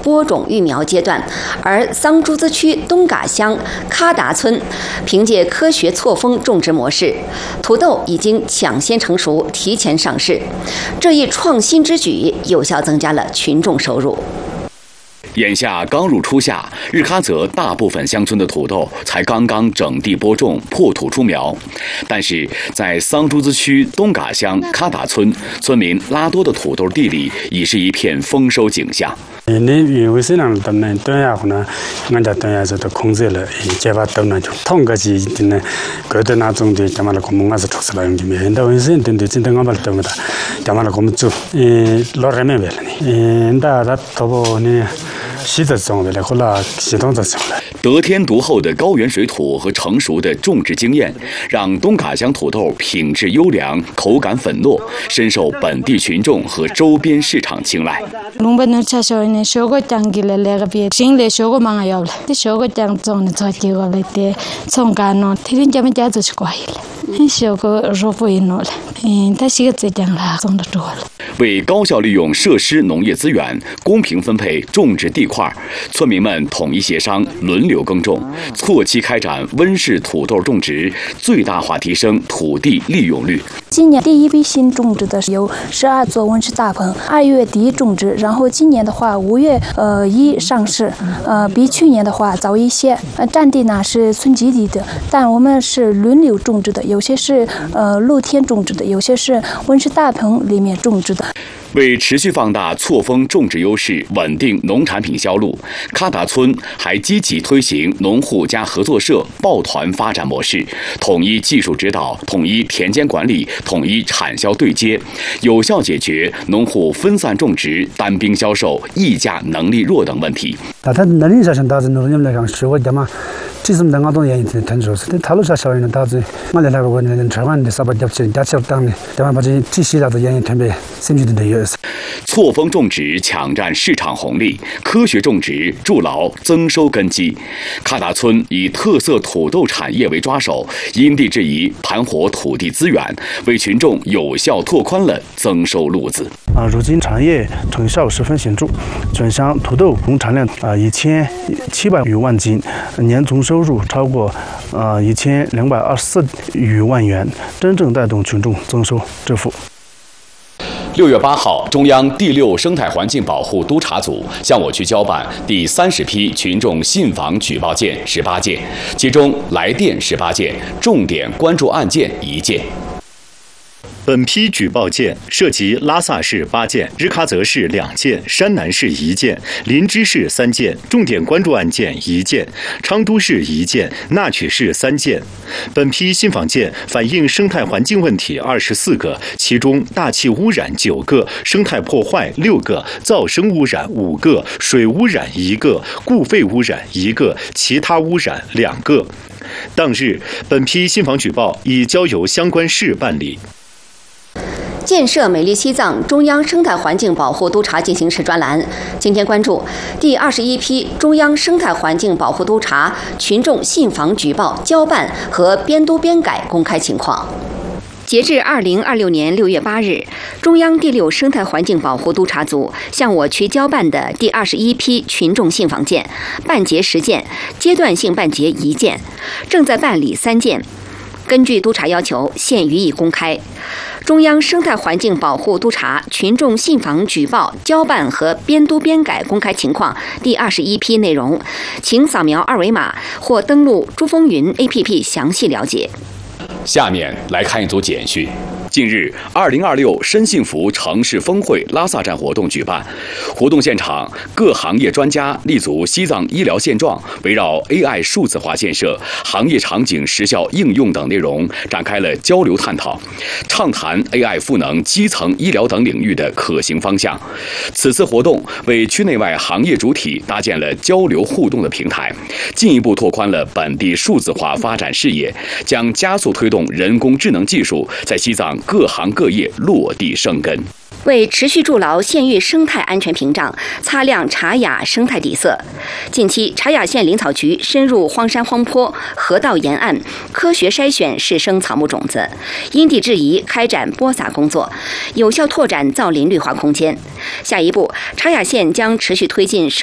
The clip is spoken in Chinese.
播种育苗阶段，而桑珠子区东嘎乡喀达村凭借科学错峰种植模式，土豆已经抢先成熟，提前上市。这一创新之举有效增加了群众收入。 眼下刚入初夏，日喀则大部分乡村的土豆才刚刚整地播种、破土出苗，但是在桑珠子区东嘎乡喀达村，村民拉多的土豆地里已是一片丰收景象。 你因为这样的呢，对呀，可能俺家对呀是都控制了，结果都那就通个是呢，各的那种的，咱们那个我是出事了，就没人到温泉等的，真的我们都没得，咱们那个我们做，老人没为了呢，他头部呢。洗着种的了，后来系统着种了。 得天独厚的高原水土和成熟的种植经验，让东嘎乡土豆品质优良、口感粉糯，深受本地群众和周边市场青睐。 农本能吃小呢，小个当给了那个别，新的小个忙要了，这小个当种的做结果来的，从干呢，天天咱们家就是过了，小个肉不一弄了，他是个这样啦，种的多了。 为高效利用设施农业资源，公平分配种植地块，村民们统一协商，轮流耕种，错期开展温室土豆种植，最大化提升土地利用率。 今年第一批新种植的有12座温室大棚，2月底种植，然后今年的话5月1上市，比去年的话早一些。占地呢是村集体的，但我们是轮流种植的，有些是露天种植的，有些是温室大棚里面种植的。 为持续放大错峰种植优势，稳定农产品销路，喀达村还积极推行农户加合作社抱团发展模式，统一技术指导，统一田间管理，统一产销对接，有效解决农户分散种植、单兵销售、议价能力弱等问题。 他能力上大致农业来讲是我的嘛。这是我们东原因谈出是，他路上小人大致，我来我那台湾的沙巴掉钱，家吃当的，台湾把这些大的原因特别深入的有。 错峰种植抢占市场红利，科学种植筑牢增收根基。喀达村以特色土豆产业为抓手，因地制宜盘活土地资源，为群众有效拓宽了增收路子。 如今产业成效十分显著，全乡土豆总产量1700余万斤，年总收入超过1224余万元，真正带动群众增收致富。 6月8号，中央第6生态环境保护督察组向我区交办第30批群众信访举报件18件，其中来电18件，重点关注案件1件。 本批举报件涉及拉萨市8件、日喀则市2件、山南市1件、林芝市3件，重点关注案件1件，昌都市1件，那曲市3件。本批信访件反映生态环境问题24个，其中大气污染9个，生态破坏6个，噪声污染5个，水污染1个，固废污染1个，其他污染2个。当日，本批信访举报已交由相关市办理。 建设美丽西藏中央生态环境保护督察进行时专栏，今天关注第21批中央生态环境保护督察群众信访举报交办和编督编改公开情况。截至2026年6月8日，中央第6生态环境保护督察组向我区交办的第21批群众信访件，办结10件，阶段性办结1件，正在办理3件。根据督察要求，现予以公开。中央生态环境保护督察群众信访举报交办和编督编改公开情况第21批内容，请扫描2维码或登录珠风云 APP 详细了解。 下面来看一组简讯。近日，2026深幸福城市峰会拉萨站活动举办，活动现场各行业专家立足西藏医疗现状，围绕 AI 数字化建设、行业场景实效应用等内容展开了交流探讨，畅谈 AI 赋能基层医疗等领域的可行方向。此次活动为区内外行业主体搭建了交流互动的平台，进一步拓宽了本地数字化发展视野，将加速推动人工智能技术在西藏各行各业落地生根。 为持续筑牢县域生态安全屏障，擦亮茶雅生态底色，近期茶雅县林草局深入荒山荒坡、河道沿岸，科学筛选适生草木种子，因地制宜开展播撒工作，有效拓展造林绿化空间。下一步，茶雅县将持续推进